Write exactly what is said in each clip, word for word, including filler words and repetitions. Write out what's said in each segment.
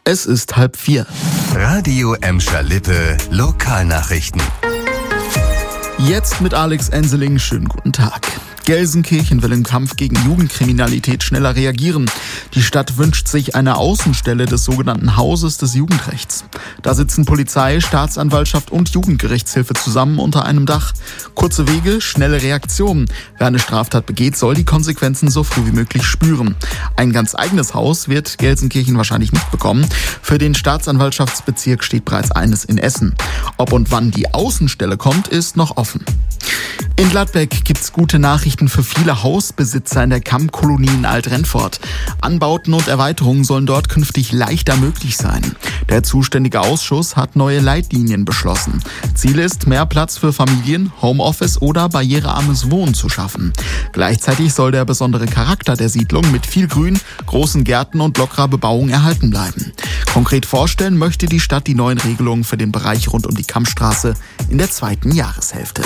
Es ist halb vier. Radio Emscher Lippe Lokalnachrichten. Jetzt mit Alex Enseling. Schönen guten Tag. Gelsenkirchen will im Kampf gegen Jugendkriminalität schneller reagieren. Die Stadt wünscht sich eine Außenstelle des sogenannten Hauses des Jugendrechts. Da sitzen Polizei, Staatsanwaltschaft und Jugendgerichtshilfe zusammen unter einem Dach. Kurze Wege, schnelle Reaktionen. Wer eine Straftat begeht, soll die Konsequenzen so früh wie möglich spüren. Ein ganz eigenes Haus wird Gelsenkirchen wahrscheinlich nicht bekommen. Für den Staatsanwaltschaftsbezirk steht bereits eines in Essen. Ob und wann die Außenstelle kommt, ist noch offen. In Gladbeck gibt's gute Nachrichten für viele Hausbesitzer in der Kammkolonie in Alt-Rennfort. Anbauten und Erweiterungen sollen dort künftig leichter möglich sein. Der zuständige Ausschuss hat neue Leitlinien beschlossen. Ziel ist, mehr Platz für Familien, Homeoffice oder barrierearmes Wohnen zu schaffen. Gleichzeitig soll der besondere Charakter der Siedlung mit viel Grün, großen Gärten und lockerer Bebauung erhalten bleiben. Konkret vorstellen möchte die Stadt die neuen Regelungen für den Bereich rund um die Kammstraße in der zweiten Jahreshälfte.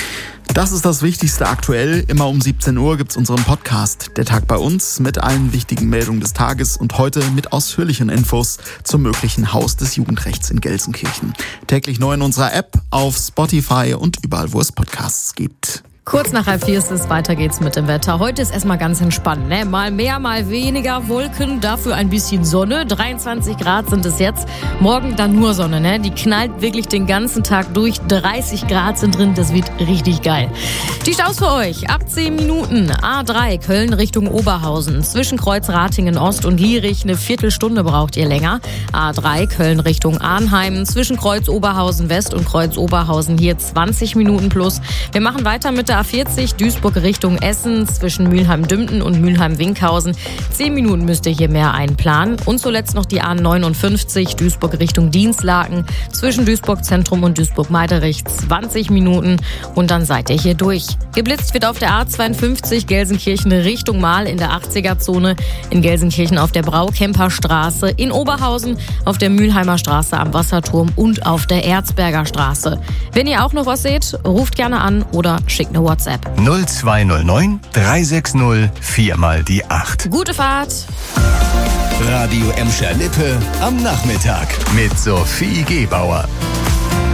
Das ist das Wichtigste aktuell. Immer um siebzehn Uhr gibt's unseren Podcast Der Tag bei uns mit allen wichtigen Meldungen des Tages und heute mit ausführlichen Infos zum möglichen Haus des Jugendrechts in Gelsenkirchen. Täglich neu in unserer App, auf Spotify und überall, wo es Podcasts gibt. Kurz nach halb vier ist es, weiter geht's mit dem Wetter. Heute ist erstmal ganz entspannt, ne? Mal mehr, mal weniger Wolken, dafür ein bisschen Sonne. dreiundzwanzig Grad sind es jetzt. Morgen dann nur Sonne, ne? Die knallt wirklich den ganzen Tag durch. dreißig Grad sind drin, das wird richtig geil. Die Staus für euch, ab zehn Minuten. A drei, Köln Richtung Oberhausen. Zwischen Kreuz Ratingen Ost und Lierich eine Viertelstunde braucht ihr länger. A drei, Köln Richtung Arnheim. Zwischen Kreuz Oberhausen West und Kreuz Oberhausen hier zwanzig Minuten plus. Wir machen weiter mit der A vierzig, Duisburg Richtung Essen, zwischen Mülheim-Dümpen und Mülheim-Winkhausen. Zehn Minuten müsst ihr hier mehr einplanen. Und zuletzt noch die A neunundfünfzig, Duisburg Richtung Dienstlaken, zwischen Duisburg Zentrum und Duisburg-Meiderich. zwanzig Minuten und dann seid ihr hier durch. Geblitzt wird auf der A zweiundfünfzig, Gelsenkirchen Richtung Mahl in der achtziger-Zone, in Gelsenkirchen auf der Braukemper-Straße, in Oberhausen auf der Mülheimer Straße am Wasserturm und auf der Erzberger Straße. Wenn ihr auch noch was seht, ruft gerne an oder schickt eine WhatsApp. null zwei null neun drei sechs null vier mal die acht. Gute Fahrt! Radio Emscher Lippe am Nachmittag mit Sophie Gebauer.